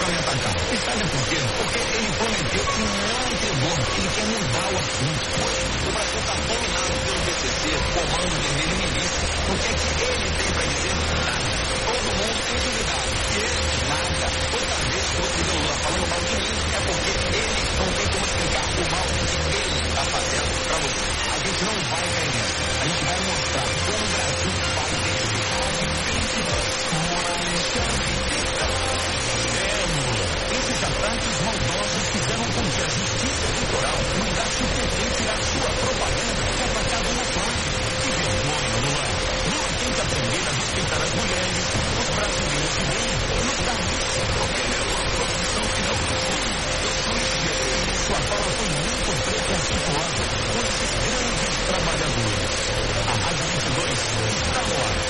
me atacar. E sabe por quê? Porque ele prometeu e não entregou. Ele quer mudar o assunto. O Brasil está dominado pelo PCC, Comando Vermelho e Milícia. O que é que ele tem para dizer? Nada. Todo mundo tem duvidado. E ele, nada. Toda vez que você vê o Lula falando mal de mim, é porque ele não tem como explicar o mal que ele está fazendo para você. A gente não vai cair nessa. A gente vai mostrar como o Brasil vai ter. Esses ataques maldosos fizeram com que a justiça eleitoral mandasse o PT tirar sua propaganda que atacava uma placa. Que vergonha, Lula. Lula tem que aprender a respeitar as mulheres, os brasileiros de bem, não dá isso. Porque é uma profissão que não consigo. Eu sou engenheiro. Sua fala foi muito preconceituosa com esses grandes trabalhadores. A Rádio 22 está no ar.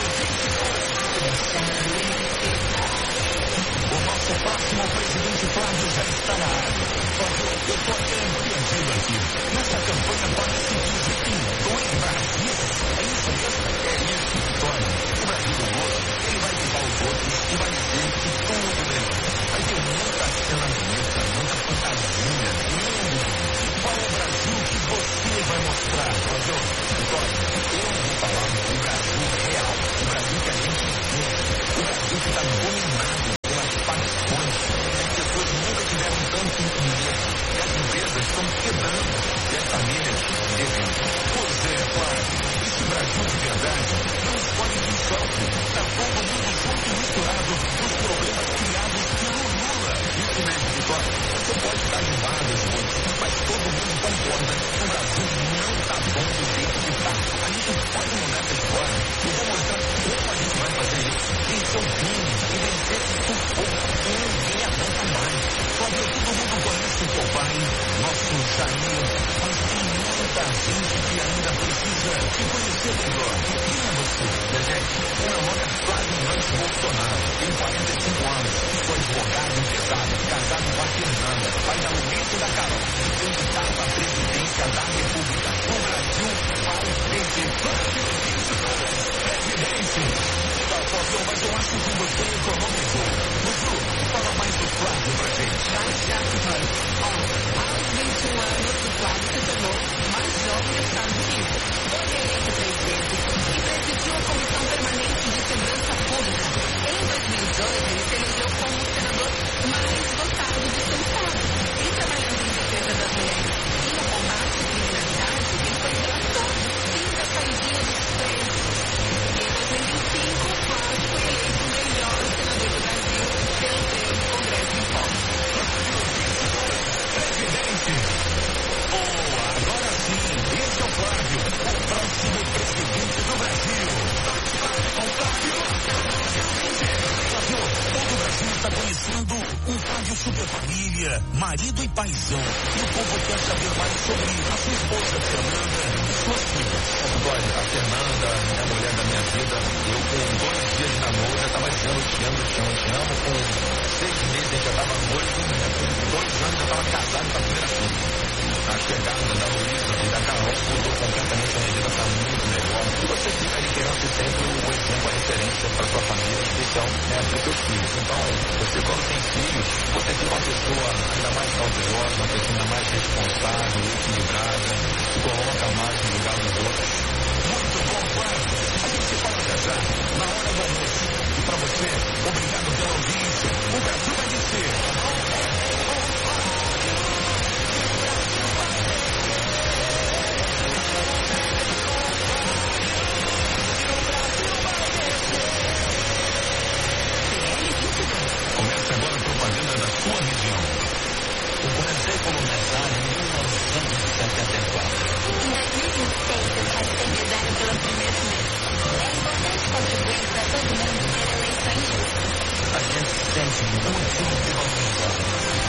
O nosso próximo presidente Flávio já está na área. Eu estou até perdido aqui. Nessa campanha parece que existem dois Brasis. É isso mesmo? É isso, Vitória. O Brasil do Lula, ele vai limpar os outros e vai dizer que tudo bem. Vai ter muita cena bonita, muita fantasia, lindo. Qual é o Brasil que você vai mostrar, Flávio? Vitória, eu vou falar do Brasil real. O Brasil que a gente vê. O Brasil que está dominado pelas paixões. As pessoas nunca tiveram tanto dinheiro. E as empresas estão quebrando. E as famílias devendo. Pois é, claro. Esse Brasil de verdade não escolhe quem sofre. Está todo mundo junto e misturado nos problemas criados pelo Lula. Isso mesmo, Vitória. Você pode estar em vários pontos, mas todo mundo concorda que o Brasil não está bom do jeito que está. A gente pode mudar essa história. Eu vou mostrar como a gente vai fazer isso. Vencer o crime e vencer o povo. E ninguém aguenta mais. Flávio, todo mundo conhece o teu pai, nosso Jair, mas tem muita gente que ainda precisa te conhecer melhor. Quem é você, Dedé? O meu nome é Flávio Nantes Bolsonaro. Tenho 45 anos. Sou advogado empresário, casado com a Fernanda, pai da Luísa e da Carol. Candidato à presidência da República. O Brasil vai vencer. Presidente. Flávio, mas eu acho que você economizou. Dudu, fala mais do Flávio pra gente. Já, Flávio. Aos 21 anos, o Flávio se tornou mais jovem do Estado Unido. Foi eleito presidente e presidiu a Comissão Permanente de Segurança Pública. Em 2018, ele se elegeu como o senador mais votado de seu estado. E trabalhando em defesa das mulheres e no combate à criminalidade, ele foi relator do fim da saidinha dos presos. E em 2025, o Flávio foi eleito o melhor senador do Brasil pelo Prêmio Congresso em Foco. Presidente! Boa, agora sim, esse é o Flávio, o próximo presidente do Brasil. Flávio, todo o Brasil está conhecendo um Flávio super família, marido e paizão. E o povo quer saber mais sobre a sua esposa, Fernanda, e suas filhas. Olha, a Fernanda é a mulher da minha vida. Eu, com 2 dias de namoro, já estava dizendo te amo. Com 6 meses, a gente já estava noivo. Com 2 anos, já estava casado com a primeira filha. A chegada da Luísa e da Carol mudou completamente a minha vida, está muito melhor. E você fica ali querendo ser sempre o exemplo, a referência para sua família, em especial para os seus filhos. Então, você quando tem filhos, você fica uma pessoa ainda mais cautelosa, uma pessoa ainda mais responsável, equilibrada, se coloca mais no lugar dos outros. Muito bom, Flávio. A gente se fala já, na hora do almoço. E para você, obrigado pela audiência. O Brasil vai vencer. Começa agora a propaganda da sua região. Eu comecei como mesário em 1974. Em 2026, eu quero ser mesário pela primeira vez. É importante contribuir para todo mundo ter eleições justas. A gente sente muito valorizado.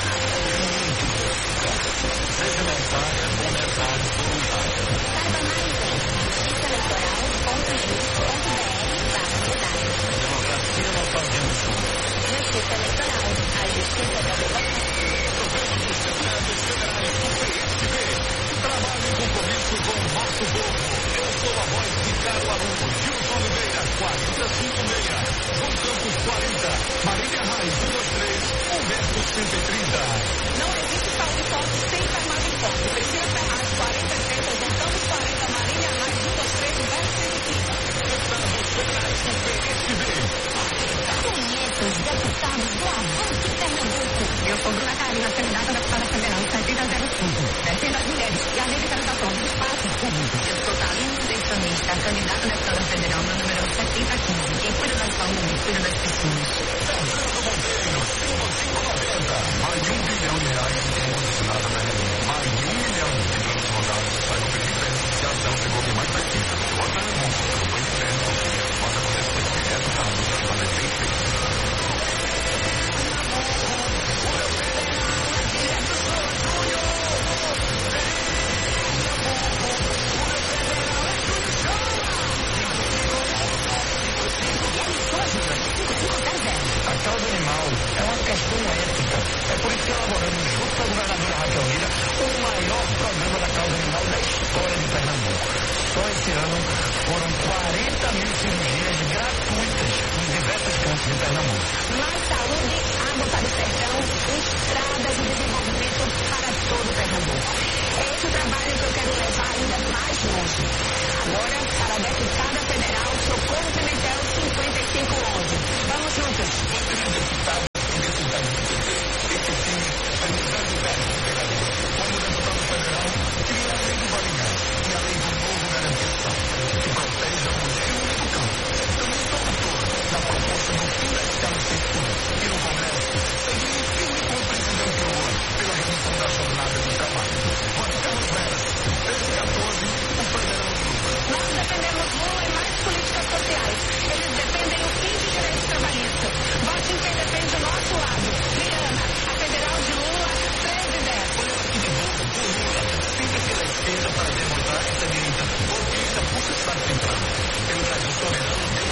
Seja mesária ou mesário voluntário. Saiba mais em justiçaeleitoral.jus.br/mesário. Democracia nós fazemos juntos. Justiça Eleitoral, a justiça da democracia. Trabalho e compromisso com o nosso povo. Eu sou a voz de Caruaru, Gilson Oliveira, 456. João Campos, 40. Marília Raiz, 123. 8030. Não existe saúde forte sem farmácia forte. Precisa Ferraz 4080, juntamos 40, Marília Raiz 123, verso 130. Estamos Federais Super SD. Conheça os deputados do Avanço Pernambuco. Eu sou Bruna Carina, candidata a deputada federal 7005. Defendo as mulheres e a lei de transação dos espaços públicos. Eu sou Thalina Leitronista, candidata a deputada federal número